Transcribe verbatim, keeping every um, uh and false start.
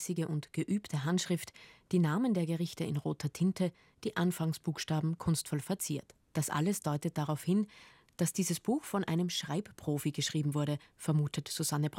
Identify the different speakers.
Speaker 1: und geübte Handschrift, die Namen der Gerichte in roter Tinte, die Anfangsbuchstaben kunstvoll verziert. Das alles deutet darauf hin, dass dieses Buch von einem Schreibprofi geschrieben wurde, vermutet Susanne